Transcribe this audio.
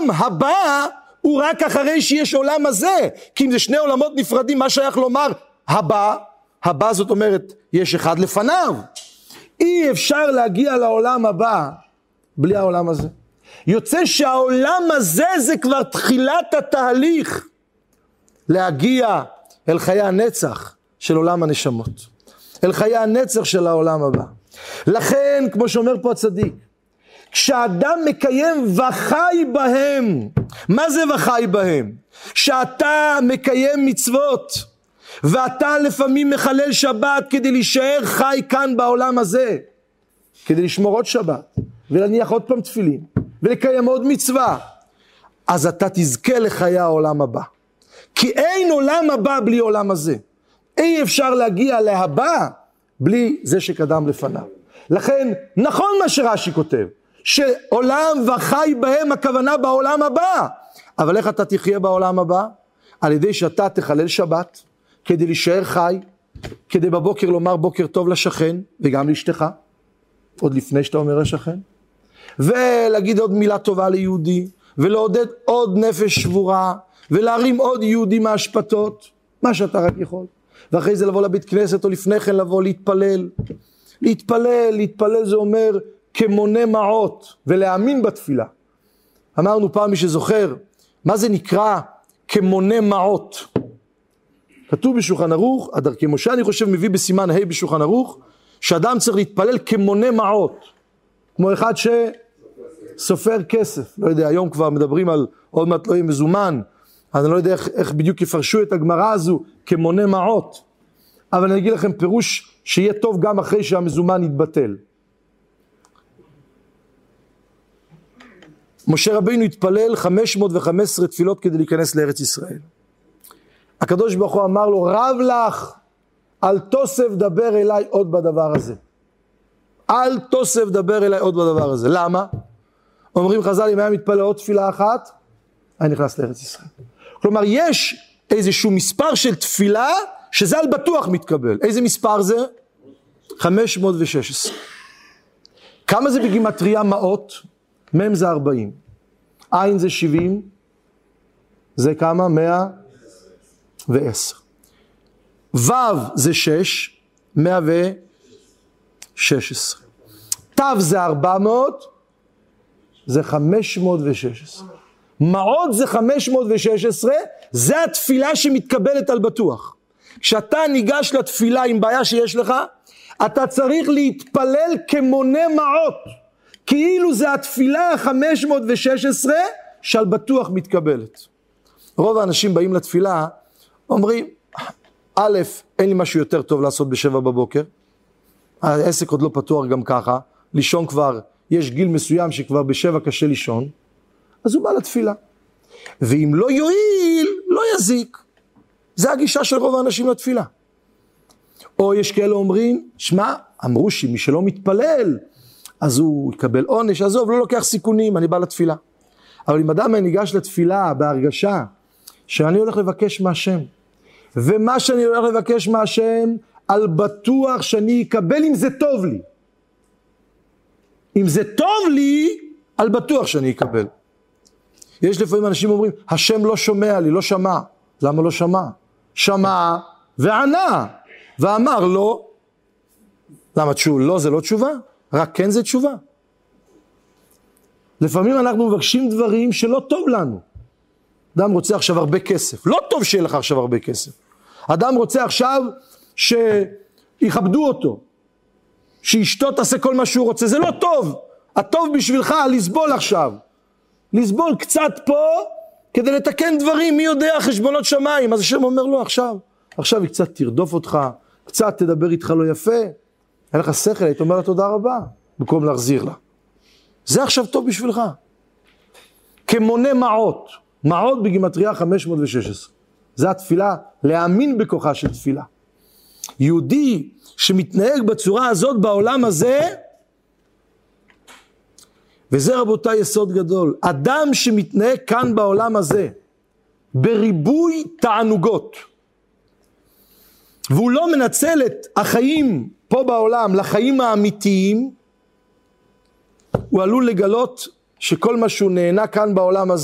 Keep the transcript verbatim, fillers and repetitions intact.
העולם הבא הוא רק אחרי שיש עולם הזה, כי אם זה שני עולמות נפרדים, מה שייך לומר הבא? הבא זאת אומרת, יש אחד לפניו. אי אפשר להגיע לעולם הבא בלי העולם הזה. יוצא שהעולם הזה זה כבר תחילת התהליך להגיע אל חיי הנצח של עולם הנשמות, אל חיי הנצח של העולם הבא. לכן, כמו שאומר פה הצדיק, כשאדם מקיים וחי בהם, מה זה וחי בהם? שאתה מקיים מצוות, ואתה לפעמים מחלל שבת כדי להישאר חי כאן בעולם הזה, כדי לשמור עוד שבת, ולהניח עוד פעם תפילין, ולקיים עוד מצווה, אז אתה תזכה לחיי העולם הבא. כי אין עולם הבא בלי עולם הזה. אי אפשר להגיע להבא בלי זה שקדם לפניו. לכן, נכון מה שרש"י כותב, שעולם וחי בהם הכוונה בעולם הבא. אבל איך אתה תחיה בעולם הבא? על ידי שאתה תחלל שבת, כדי להישאר חי, כדי בבוקר לומר בוקר טוב לשכן, וגם לאשתך, עוד לפני שאתה אומר לשכן, ולהגיד עוד מילה טובה ליהודי, ולעודד עוד נפש שבורה, ולהרים עוד יהודי מהשפטות, מה שאתה רק יכול. ואחרי זה לבוא לבית כנסת, או לפני כן לבוא להתפלל. להתפלל, להתפלל זה אומר כמונה מעות, ולהאמין בתפילה. אמרנו פעם מי שזוכר, מה זה נקרא כמונה מעות? כתוב בשולחן ערוך, הדרכי משה אני חושב מביא בסימן ה' בשולחן ערוך, שאדם צריך להתפלל כמונה מעות, כמו אחד שסופר כסף. לא יודע, היום כבר מדברים על עוד מעט לא יהיה מזומן, אז אני לא יודע איך, איך בדיוק יפרשו את הגמרא הזו כמונה מעות, אבל אני אגיד לכם פירוש שיהיה טוב גם אחרי שהמזומן יתבטל. משה רבינו התפלל חמש מאות וחמש עשרה תפילות כדי להיכנס לארץ ישראל. הקדוש ברוך הוא אמר לו, רב לך, אל תוסף דבר אליי עוד בדבר הזה. אל תוסף דבר אליי עוד בדבר הזה. למה? אומרים חז"ל, אם היה מתפלל עוד תפילה אחת, אני נכנס לארץ ישראל. כלומר, יש איזשהו מספר של תפילה, שזה על בטוח מתקבל. איזה מספר זה? חמש מאות ושש עשרה. כמה זה בגימטריה מאות? מם זה ארבעים. עין זה שבעים. זה כמה? מאה ועשר. וו זה שש. מאה ושש עשרה. תו זה ארבע מאות. זה חמש מאות ושש עשרה. מאות זה חמש מאות ושש עשרה. זה התפילה שמתקבלת על בטוח. כשאתה ניגש לתפילה עם בעיה שיש לך, אתה צריך להתפלל כמונה מעות. כאילו זה התפילה ה-חמש מאות ושש עשרה שעל בטוח מתקבלת. רוב האנשים באים לתפילה, אומרים, א', אין לי משהו יותר טוב לעשות בשבע בבוקר, העסק עוד לא פתוח גם ככה, לישון כבר, יש גיל מסוים שכבר בשבע קשה לישון, אז הוא בא לתפילה. ואם לא יועיל, לא יזיק. זה הגישה של רוב האנשים לתפילה. או יש כאלה אומרים, שמע, אמרו שמי שלא מתפלל, אז הוא יקבל עונש, עזוב, לא לוקח סיכונים, אני בא לתפילה. אבל אם אדם ניגש לתפילה בהרגשה, שאני הולך לבקש מהשם, ומה שאני הולך לבקש מהשם, על בטוח שאני אקבל אם זה טוב לי. אם זה טוב לי, על בטוח שאני אקבל. יש לפעמים אנשים אומרים, השם לא שומע לי, לא שמע. למה לא שמע? שמע וענה, ואמר לא. למה תשוב? לא זה לא תשובה, רק כן זה תשובה. לפעמים אנחנו מבקשים דברים שלא טוב לנו. אדם רוצה עכשיו הרבה כסף, לא טוב שיהיה לך עכשיו הרבה כסף. אדם רוצה עכשיו שיכבדו אותו, שאשתו תעשה כל מה שהוא רוצה, זה לא טוב. הטוב בשבילך לסבול עכשיו. לסבול קצת פה כדי לתקן דברים, מי יודע, חשבונות שמיים. אז השם אומר לו עכשיו, עכשיו היא קצת תרדוף אותך, קצת תדבר איתך לא יפה, אין לך שכל, היית אומר לה תודה רבה, במקום להחזיר לה. זה עכשיו טוב בשבילך. כמונה מעות, מעות בגימטריה חמש מאות ושש עשרה. זה התפילה, להאמין בכוחה של תפילה. יהודי שמתנהג בצורה הזאת בעולם הזה, וזה רבותיי יסוד גדול, אדם שמתנהג כאן בעולם הזה, בריבוי תענוגות, והוא לא מנצל את החיים פה בעולם לחיים האמיתיים, הוא עלול לגלות שכל מה שהוא נהנה כאן בעולם הזה,